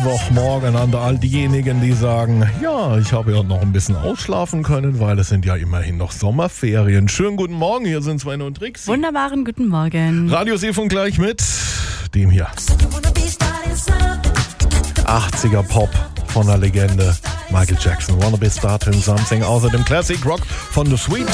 Mittwochmorgen an all diejenigen, die sagen, ja, ich habe ja noch ein bisschen ausschlafen können, weil es sind ja immerhin noch Sommerferien. Schönen guten Morgen, hier sind Sven und Trixi. Wunderbaren guten Morgen. Radio Seefunk gleich mit dem hier. 80er Pop von der Legende Michael Jackson. Wanna be starting something. Außerdem Classic Rock von The Sweet.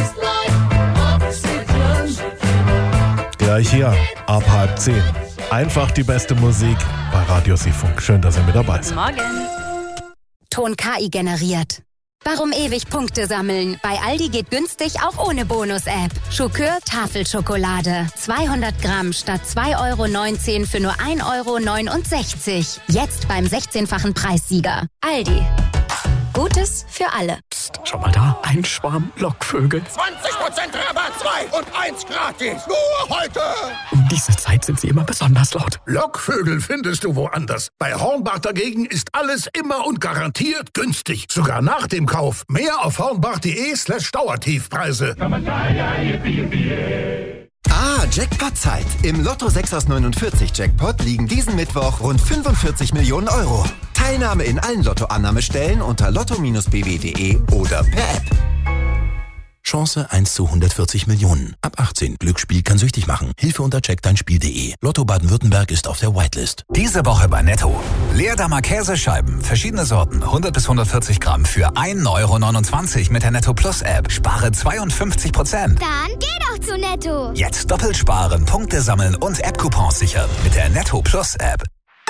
Gleich hier ab 9:30. Einfach die beste Musik bei Radio Seefunk. Schön, dass ihr mit dabei seid. Morgen. Ton KI generiert. Warum ewig Punkte sammeln? Bei Aldi geht günstig auch ohne Bonus-App. Schokör Tafelschokolade. 200 Gramm statt 2,19 € für nur 1,69 €. Jetzt beim 16-fachen Preissieger. Aldi. Gutes für alle. Psst, schau mal da, ein Schwarm Lockvögel. 20% Rabatt, 2 und 1 gratis. Nur heute. Um diese Zeit sind sie immer besonders laut. Lockvögel findest du woanders. Bei Hornbach dagegen ist alles immer und garantiert günstig. Sogar nach dem Kauf. Mehr auf hornbach.de/Dauertiefpreise. Jackpot-Zeit. Im Lotto 6 aus 49 Jackpot liegen diesen Mittwoch rund 45 Millionen €. Teilnahme in allen Lottoannahmestellen unter lotto-bw.de oder per App. Chance 1 zu 140 Millionen. Ab 18. Glücksspiel kann süchtig machen. Hilfe unter checkdeinspiel.de. Lotto Baden-Württemberg ist auf der Whitelist. Diese Woche bei Netto. Leerdammer Käsescheiben. Verschiedene Sorten. 100 bis 140 Gramm für 1,29 € mit der Netto Plus App. Spare 52%. Dann geh doch zu Netto. Jetzt doppelt sparen, Punkte sammeln und App-Coupons sichern mit der Netto Plus App.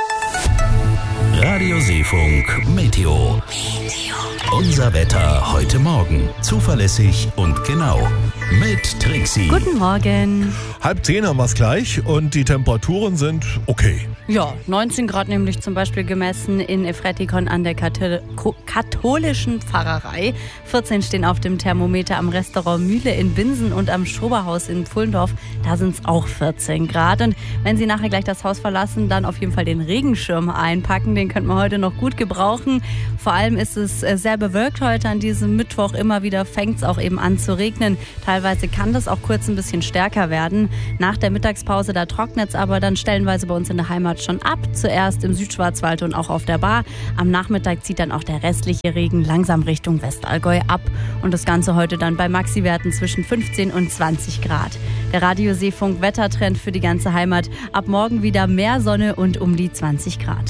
Radio Seefunk Meteo. Unser Wetter heute Morgen. Zuverlässig und genau. Mit Trixi. Guten Morgen. 9:30 haben wir es gleich und die Temperaturen sind okay. Ja, 19 Grad nämlich zum Beispiel gemessen in Efretikon an der katholischen Pfarrerei. 14 stehen auf dem Thermometer am Restaurant Mühle in Binsen und am Schoberhaus in Pfullendorf. Da sind es auch 14 Grad. Und wenn Sie nachher gleich das Haus verlassen, dann auf jeden Fall den Regenschirm einpacken. Den könnte man heute noch gut gebrauchen. Vor allem ist es sehr bewölkt heute an diesem Mittwoch. Immer wieder fängt es auch eben an zu regnen. Teilweise kann das auch kurz ein bisschen stärker werden. Nach der Mittagspause, da trocknet es aber dann stellenweise bei uns in der Heimat schon ab. Zuerst im Südschwarzwald und auch auf der Bar. Am Nachmittag zieht dann auch der restliche Regen langsam Richtung Westallgäu ab. Und das Ganze heute dann bei Maxi-Werten zwischen 15 und 20 Grad. Der Radio Seefunk Wettertrend für die ganze Heimat. Ab morgen wieder mehr Sonne und um die 20 Grad.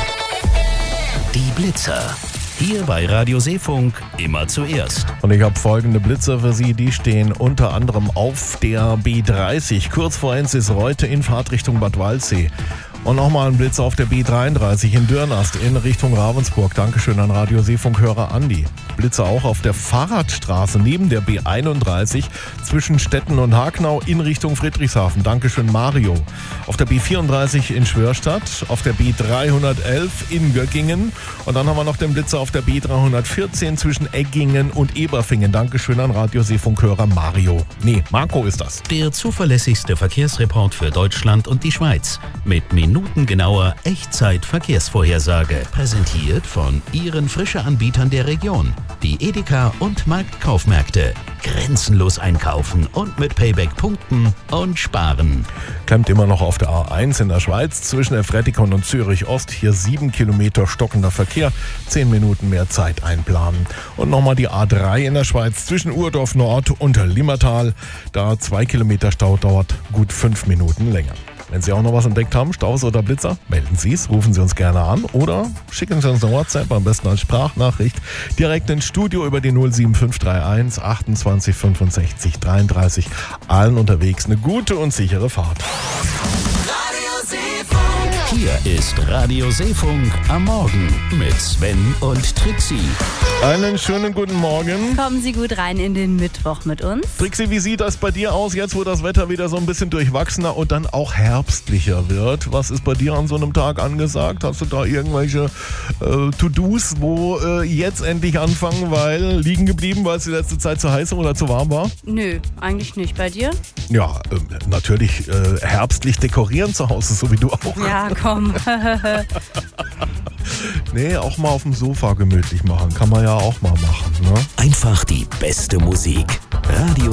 Die Blitzer. Hier bei Radio Seefunk immer zuerst. Und ich habe folgende Blitzer für Sie, die stehen unter anderem auf der B30, kurz vor Ensis-Reute in Fahrtrichtung Bad Waldsee. Und nochmal ein Blitzer auf der B33 in Dürnast in Richtung Ravensburg. Dankeschön an Radio Seefunk-Hörer Andi. Blitzer auch auf der Fahrradstraße neben der B31 zwischen Stetten und Hagnau in Richtung Friedrichshafen. Dankeschön Mario. Auf der B34 in Schwörstadt, auf der B311 in Göggingen. Und dann haben wir noch den Blitzer auf der B314 zwischen Eggingen und Eberfingen. Dankeschön an Radio Seefunk-Hörer Mario. Nee, Marco ist das. Der zuverlässigste Verkehrsreport für Deutschland und die Schweiz. Mit minutengenauer Echtzeit-Verkehrsvorhersage. Präsentiert von Ihren Frische-Anbietern der Region. Die Edeka und Marktkaufmärkte. Grenzenlos einkaufen und mit Payback punkten und sparen. Klemmt immer noch auf der A1 in der Schweiz zwischen Efretikon und Zürich Ost. Hier 7 Kilometer stockender Verkehr. 10 Minuten mehr Zeit einplanen. Und nochmal die A3 in der Schweiz zwischen Urdorf Nord und Limmertal. Da 2 Kilometer Stau, dauert gut 5 Minuten länger. Wenn Sie auch noch was entdeckt haben, Staus oder Blitzer, melden Sie es, rufen Sie uns gerne an oder schicken Sie uns eine WhatsApp, am besten als Sprachnachricht, direkt ins Studio über die 07531 28 65 33. Allen unterwegs eine gute und sichere Fahrt. Hier ist Radio Seefunk am Morgen mit Sven und Trixi. Einen schönen guten Morgen. Kommen Sie gut rein in den Mittwoch mit uns. Trixi, wie sieht das bei dir aus, jetzt wo das Wetter wieder so ein bisschen durchwachsener und dann auch herbstlicher wird? Was ist bei dir an so einem Tag angesagt? Hast du da irgendwelche To-Dos, wo jetzt endlich anfangen, weil liegen geblieben, weil es die letzte Zeit zu heiß oder zu warm war? Nö, eigentlich nicht. Bei dir? Ja, natürlich herbstlich dekorieren zu Hause, so wie du auch. Ja, komm. Nee, auch mal auf dem Sofa gemütlich machen. Kann man ja auch mal machen, ne? Einfach die beste Musik. Radio